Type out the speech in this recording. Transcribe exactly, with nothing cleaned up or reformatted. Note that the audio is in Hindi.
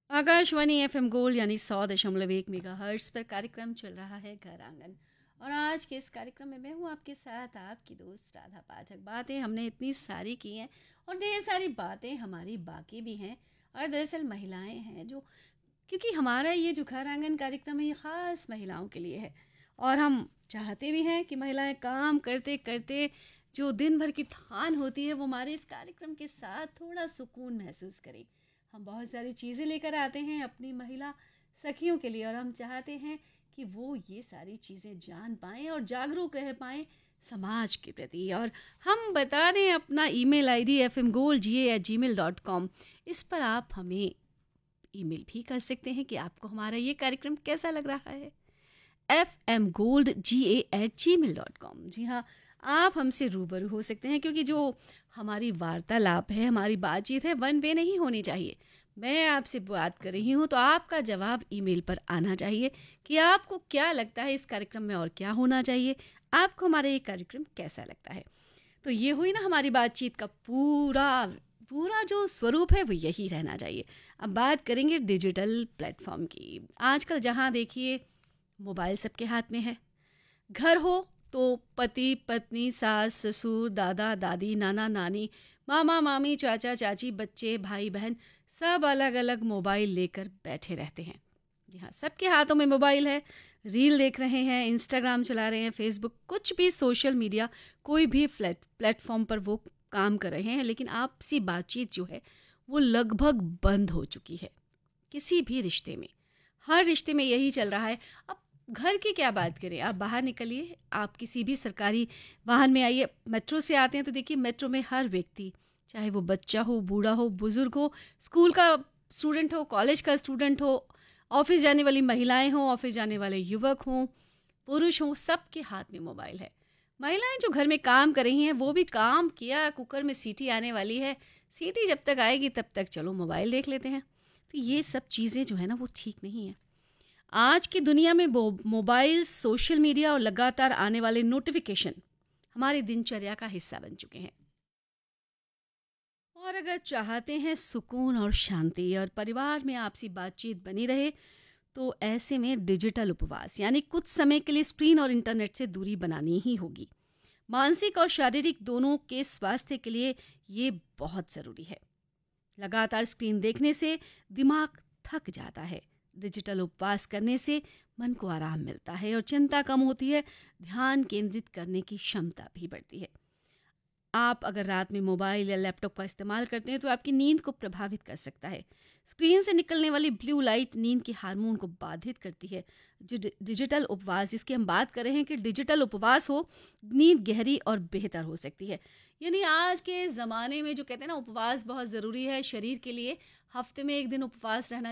आकाशवाणी एफएम गोल्ड यानी सौ दशमलव एक मेगा हर्ट्स पर कार्यक्रम चल रहा है घर आंगन। और आज के इस कार्यक्रम में मैं हूँ आपके साथ आपकी दोस्त राधा पाठक। बातें हमने इतनी सारी की हैं और ढेर सारी बातें हमारी बाकी भी हैं। और दरअसल महिलाएं हैं जो, क्योंकि हमारा ये जो घर आंगन कार्यक्रम है ये ख़ास महिलाओं के लिए है। और हम चाहते भी हैं कि महिलाएं काम करते करते जो दिन भर की थकान होती है वो हमारे इस कार्यक्रम के साथ थोड़ा सुकून महसूस करें। हम बहुत सारी चीज़ें लेकर आते हैं अपनी महिला सखियों के लिए और हम चाहते हैं कि वो ये सारी चीज़ें जान पाएँ और जागरूक रह पाएँ समाज के प्रति। और हम बता दें अपना email ID F M gold जी ए एट जी मेल डॉट कॉम, इस पर आप हमें ईमेल भी कर सकते हैं कि आपको हमारा ये कार्यक्रम कैसा लग रहा है। एफ एम गोल्ड जी ए एट जी मेल डॉट कॉम। जी हाँ, आप हमसे रूबरू हो सकते हैं क्योंकि जो हमारी वार्तालाप है, हमारी बातचीत है, वन वे नहीं होनी चाहिए। मैं आपसे बात कर रही हूँ तो आपका जवाब ईमेल पर आना चाहिए कि आपको क्या लगता है इस कार्यक्रम में और क्या होना चाहिए, आपको हमारा ये कार्यक्रम कैसा लगता है। तो ये हुई ना हमारी बातचीत का पूरा पूरा जो स्वरूप है वो यही रहना चाहिए। अब बात करेंगे डिजिटल प्लेटफॉर्म की। आजकल जहाँ देखिए मोबाइल सबके हाथ में है। घर हो तो पति पत्नी, सास ससुर, दादा दादी, नाना नानी, मामा मामी, चाचा चाची, बच्चे, भाई बहन सब अलग अलग मोबाइल लेकर बैठे रहते हैं। जी हाँ, सबके हाथों में मोबाइल है। रील देख रहे हैं, इंस्टाग्राम चला रहे हैं, फेसबुक, कुछ भी सोशल मीडिया, कोई भी प्लेट प्लेटफॉर्म पर वो काम कर रहे हैं। लेकिन आपसी बातचीत जो है वो लगभग बंद हो चुकी है किसी भी रिश्ते में। हर रिश्ते में यही चल रहा है। अब घर की क्या बात करें, आप बाहर निकलिए, आप किसी भी सरकारी वाहन में आइए, मेट्रो से आते हैं तो देखिए मेट्रो में हर व्यक्ति, चाहे वो बच्चा हो, बूढ़ा हो, बुजुर्ग हो, स्कूल का स्टूडेंट हो, कॉलेज का स्टूडेंट हो, ऑफिस जाने वाली महिलाएं हों, ऑफिस जाने वाले युवक हों, पुरुष हों, सबके हाथ में मोबाइल है। महिलाएं जो घर में काम कर रही हैं वो भी काम किया, कुकर में सीटी आने वाली है, सीटी जब तक आएगी तब तक चलो मोबाइल देख लेते हैं। तो ये सब चीज़ें जो है ना वो ठीक नहीं है। आज की दुनिया में मोबाइल, सोशल मीडिया और लगातार आने वाले नोटिफिकेशन हमारी दिनचर्या का हिस्सा बन चुके हैं। और अगर चाहते हैं सुकून और शांति और परिवार में आपसी बातचीत बनी रहे तो ऐसे में डिजिटल उपवास यानी कुछ समय के लिए स्क्रीन और इंटरनेट से दूरी बनानी ही होगी। मानसिक और शारीरिक दोनों के स्वास्थ्य के लिए ये बहुत ज़रूरी है। लगातार स्क्रीन देखने से दिमाग थक जाता है। डिजिटल उपवास करने से मन को आराम मिलता है और चिंता कम होती है, ध्यान केंद्रित करने की क्षमता भी बढ़ती है। आप अगर रात में मोबाइल या लैपटॉप का इस्तेमाल करते हैं तो आपकी नींद को प्रभावित कर सकता है। स्क्रीन से निकलने वाली ब्लू लाइट नींद के हार्मोन को बाधित करती है। जो डिजिटल उपवास जिसकी हम बात कर रहे हैं कि डिजिटल उपवास हो, नींद गहरी और बेहतर हो सकती है। यानी आज के ज़माने में जो कहते हैं ना उपवास बहुत ज़रूरी है शरीर के लिए, हफ्ते में एक दिन उपवास रहना